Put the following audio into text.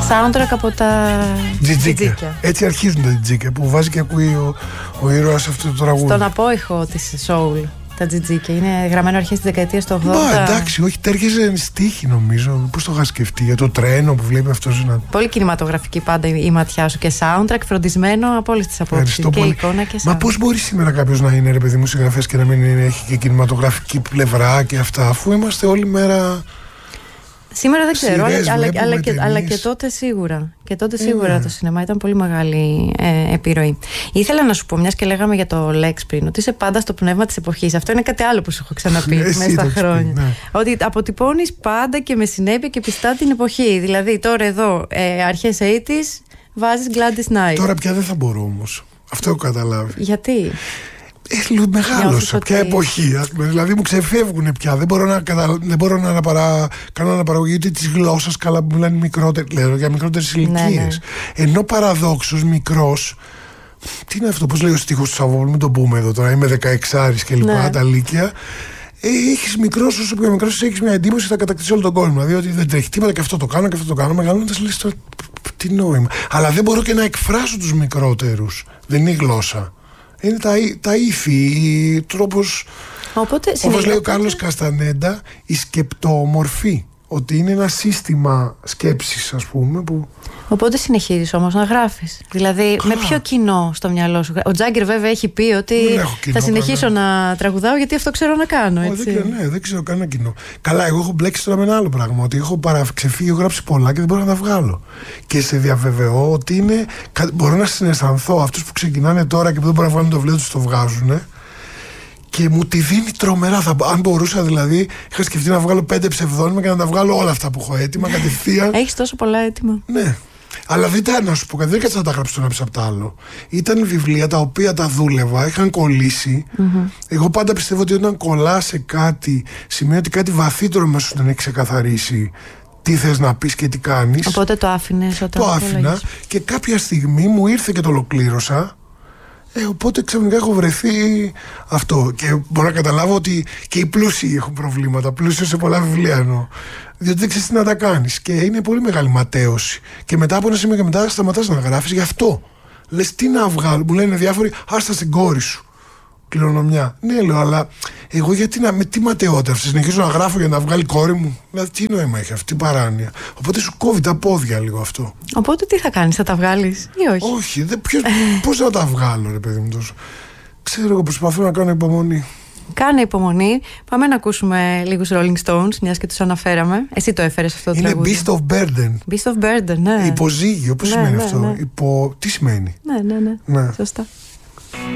Soundtrack από τα τζιτζίκια. Έτσι αρχίζουν τα τζιτζίκια που βάζει και ακούει ο ήρωας αυτό το τραγούδι. Στον απόϊχο της Soul. Τα τζιτζίκια είναι γραμμένο αρχές της δεκαετίας του 80. Μα εντάξει, όχι, τέργεζε στίχη νομίζω. Πώς το είχα σκεφτεί για το τρένο που βλέπει αυτός να. Πολύ κινηματογραφική πάντα η ματιά σου και soundtrack φροντισμένο από όλες τις απόψεις. Και εικόνα και soundtrack. Μα πώς μπορεί σήμερα κάποιος να είναι, ρε παιδί μου, συγγραφέας και να μην έχει και κινηματογραφική πλευρά και αυτά, αφού είμαστε όλη μέρα. Σήμερα δεν ξέρω, αλλά και τότε σίγουρα. Και τότε σίγουρα το σινεμά ήταν πολύ μεγάλη επιρροή. Ήθελα να σου πω, μιας και λέγαμε για το Lex πριν, ότι είσαι πάντα στο πνεύμα της εποχής. Αυτό είναι κάτι άλλο που σου έχω ξαναπεί μέσα στα χρόνια. Ναι. Ότι αποτυπώνεις πάντα και με συνέπεια και πιστά την εποχή. Δηλαδή τώρα εδώ, αρχές 80's, βάζεις Gladys Knight. Τώρα πια δεν θα μπορώ όμως. Αυτό έχω καταλάβει. Γιατί? Μεγάλωσα πια εποχή. Δηλαδή μου ξεφεύγουν πια. Δεν μπορώ να κάνω αναπαραγωγή ούτε της γλώσσας, καλά που μιλάνε για μικρότερες ηλικίες. Ενώ παραδόξως μικρός. Τι είναι αυτό, πώς λέει ο στίχος του Σαββόπουλου, μην το πούμε εδώ τώρα. Είμαι 16 και λοιπά, τα λύκεια. Έχεις μικρός, όσο πιο μικρός, έχεις μια εντύπωση θα κατακτήσει όλο τον κόσμο. Δηλαδή ότι δεν τρέχει τίποτα και αυτό το κάνω και αυτό το κάνω. Μεγαλώνοντας λες τώρα, τι νόημα. Αλλά δεν μπορώ και να εκφράσω τους μικρότερους. Δεν είναι η γλώσσα. Είναι τα ύφη, τρόπος. Όπως λέει ο Κάρλος Καστανέντα, η σκεπτομορφή. Ότι είναι ένα σύστημα σκέψης, ας πούμε. Που... Οπότε συνεχίζεις όμως να γράφεις. Δηλαδή, με ποιο κοινό στο μυαλό σου? Ο Τζάγκερ βέβαια έχει πει ότι θα συνεχίσω να τραγουδάω γιατί αυτό ξέρω να κάνω. Έτσι. Δεν ξέρω κανένα κοινό. Καλά, εγώ έχω μπλέξει τώρα με ένα άλλο πράγμα. Ότι έχω ξεφύγει, έχω γράψει πολλά και δεν μπορώ να τα βγάλω. Και σε διαβεβαιώ ότι μπορώ να συναισθανθώ αυτούς που ξεκινάνε τώρα και που δεν μπορούν να βγάλουν το βιβλίο τους, το βγάζουν. Και μου τη δίνει τρομερά. Αν μπορούσα δηλαδή, είχα σκεφτεί να βγάλω 5 ψευδόνυμα και να τα βγάλω όλα αυτά που έχω έτοιμα κατευθείαν. Έχεις τόσο πολλά έτοιμα. Ναι. Αλλά δεν ήταν, να σου πω, δεν έκατσα να τα γράψω το ένα πίσω από το άλλο. Ήταν βιβλία τα οποία τα δούλευα, είχαν κολλήσει. Εγώ πάντα πιστεύω ότι όταν κολλά σε κάτι, σημαίνει ότι κάτι βαθύτερο μέσα σου δεν έχει ξεκαθαρίσει τι θες να πεις και τι κάνεις. Οπότε το άφηνες όταν. Το άφηνα και κάποια στιγμή μου ήρθε και το ολοκλήρωσα. Οπότε ξαφνικά έχω βρεθεί αυτό. Και μπορώ να καταλάβω ότι και οι πλούσιοι έχουν προβλήματα. Πλούσιο σε πολλά βιβλία εννοώ. Διότι δεν ξέρεις τι να τα κάνεις. Και είναι πολύ μεγάλη ματέωση. Και μετά από ένα σημείο και μετά σταματάς να γράφεις γι' αυτό. Λες τι να βγάλω. Μου λένε διάφοροι, άστα στην κόρη σου. Κληρονομιά. Ναι, λέω, αλλά εγώ γιατί με τι ματαιότητα αυτή. Συνεχίζω να γράφω για να βγάλει κόρη μου. Δηλαδή, τι νόημα έχει αυτή η παράνοια. Οπότε σου κόβει τα πόδια λίγο αυτό. Οπότε τι θα κάνεις, θα τα βγάλεις ή όχι? Όχι, πώς να τα βγάλω, ρε παιδί μου τόσο. Ξέρω, εγώ προσπαθώ να κάνω υπομονή. Κάνε υπομονή. Πάμε να ακούσουμε λίγους Rolling Stones, μιας και τους αναφέραμε. Εσύ το έφερες αυτό το τραγούδι. Είναι Beast of Burden. Beast of Burden, ναι. Υποζύγιο, πώς σημαίνει αυτό? Τι σημαίνει? Ναι. Σωστά.